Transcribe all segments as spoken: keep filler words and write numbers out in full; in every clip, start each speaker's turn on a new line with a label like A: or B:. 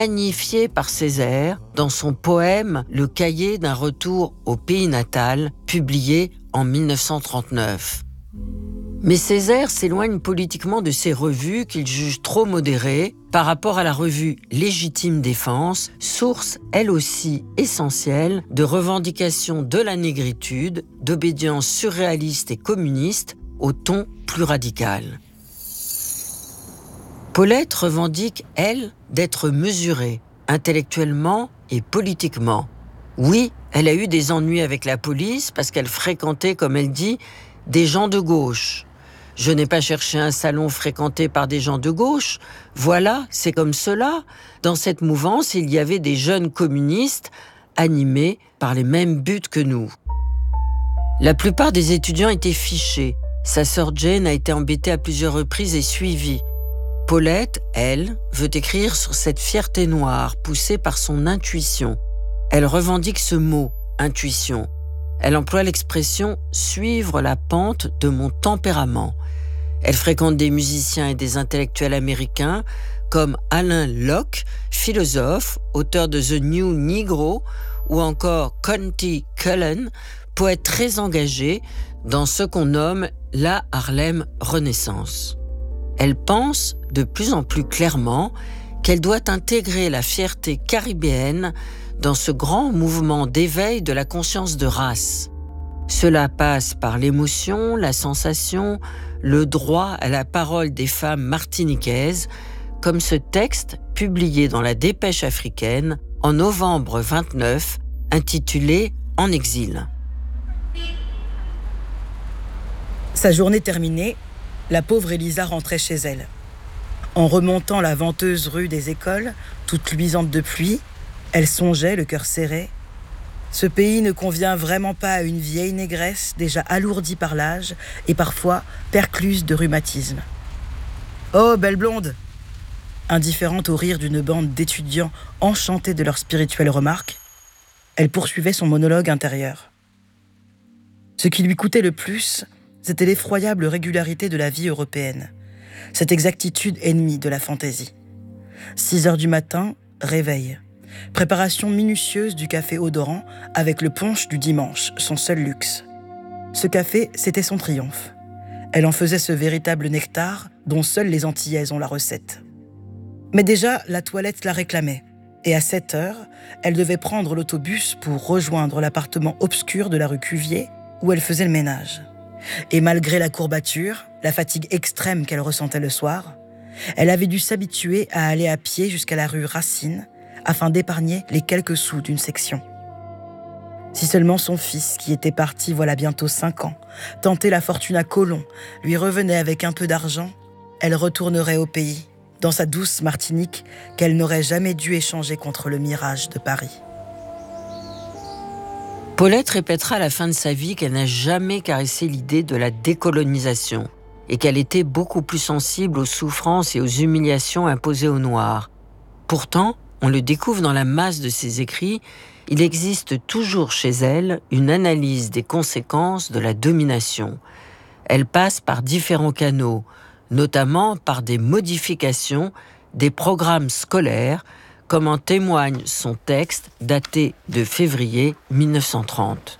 A: magnifié par Césaire dans son poème « Le cahier d'un retour au pays natal », publié en mille neuf cent trente-neuf. Mais Césaire s'éloigne politiquement de ces revues qu'il juge trop modérées par rapport à la revue Légitime Défense, source elle aussi essentielle de revendications de la négritude, d'obédience surréaliste et communiste au ton plus radical. Paulette revendique, elle, d'être mesurée, intellectuellement et politiquement. Oui, elle a eu des ennuis avec la police parce qu'elle fréquentait, comme elle dit, des gens de gauche. Je n'ai pas cherché un salon fréquenté par des gens de gauche. Voilà, c'est comme cela. Dans cette mouvance, il y avait des jeunes communistes animés par les mêmes buts que nous. La plupart des étudiants étaient fichés. Sa sœur Jane a été embêtée à plusieurs reprises et suivie. Paulette, elle, veut écrire sur cette fierté noire poussée par son intuition. Elle revendique ce mot, intuition. Elle emploie l'expression « suivre la pente de mon tempérament ». Elle fréquente des musiciens et des intellectuels américains comme Alain Locke, philosophe, auteur de The New Negro, ou encore Countee Cullen, poète très engagé dans ce qu'on nomme la Harlem Renaissance. Elle pense de plus en plus clairement qu'elle doit intégrer la fierté caribéenne dans ce grand mouvement d'éveil de la conscience de race. Cela passe par l'émotion, la sensation, le droit à la parole des femmes martiniquaises, comme ce texte publié dans la Dépêche africaine en novembre vingt-neuf, intitulé « En exil ».
B: Sa journée terminée, la pauvre Élisa rentrait chez elle. En remontant la venteuse rue des Écoles, toute luisante de pluie, elle songeait, le cœur serré. Ce pays ne convient vraiment pas à une vieille négresse déjà alourdie par l'âge et parfois percluse de rhumatisme. « Oh, belle blonde !» Indifférente au rire d'une bande d'étudiants enchantés de leurs spirituelles remarques, elle poursuivait son monologue intérieur. Ce qui lui coûtait le plus, c'était l'effroyable régularité de la vie européenne, cette exactitude ennemie de la fantaisie. Six heures du matin, réveil. Préparation minutieuse du café odorant avec le punch du dimanche, son seul luxe. Ce café, c'était son triomphe. Elle en faisait ce véritable nectar dont seules les Antillaises ont la recette. Mais déjà, la toilette la réclamait. Et à sept heures, elle devait prendre l'autobus pour rejoindre l'appartement obscur de la rue Cuvier où elle faisait le ménage. Et malgré la courbature, la fatigue extrême qu'elle ressentait le soir, elle avait dû s'habituer à aller à pied jusqu'à la rue Racine afin d'épargner les quelques sous d'une section. Si seulement son fils, qui était parti voilà bientôt cinq ans, tenter la fortune à Colomb, lui revenait avec un peu d'argent, elle retournerait au pays, dans sa douce Martinique qu'elle n'aurait jamais dû échanger contre le mirage de Paris.
A: Paulette répétera à la fin de sa vie qu'elle n'a jamais caressé l'idée de la décolonisation et qu'elle était beaucoup plus sensible aux souffrances et aux humiliations imposées aux Noirs. Pourtant, on le découvre dans la masse de ses écrits, il existe toujours chez elle une analyse des conséquences de la domination. Elle passe par différents canaux, notamment par des modifications des programmes scolaires, comme en témoigne son texte daté de février mille neuf cent trente.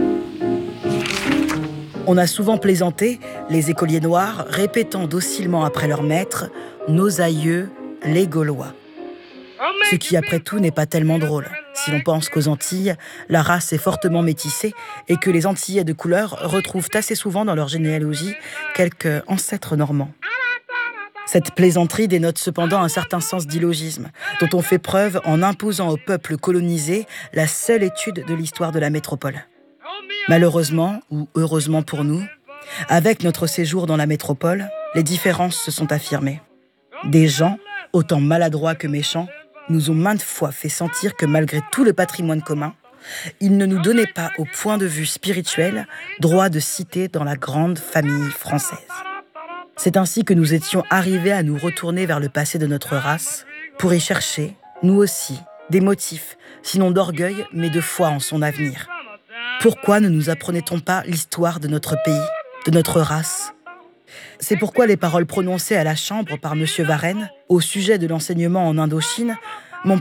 B: On a souvent plaisanté, les écoliers noirs répétant docilement après leur maître « Nos aïeux, les Gaulois ». Ce qui, après tout, n'est pas tellement drôle, si l'on pense qu'aux Antilles, la race est fortement métissée et que les Antillais de couleur retrouvent assez souvent dans leur généalogie quelques ancêtres normands. Cette plaisanterie dénote cependant un certain sens d'illogisme, dont on fait preuve en imposant au peuple colonisé la seule étude de l'histoire de la métropole. Malheureusement, ou heureusement pour nous, avec notre séjour dans la métropole, les différences se sont affirmées. Des gens, autant maladroits que méchants, nous ont maintes fois fait sentir que malgré tout le patrimoine commun, ils ne nous donnaient pas, au point de vue spirituel, droit de citer dans la grande famille française. C'est ainsi que nous étions arrivés à nous retourner vers le passé de notre race pour y chercher, nous aussi, des motifs, sinon d'orgueil, mais de foi en son avenir. Pourquoi ne nous apprenait-on pas l'histoire de notre pays, de notre race ? C'est pourquoi les paroles prononcées à la Chambre par M. Varenne au sujet de l'enseignement en Indochine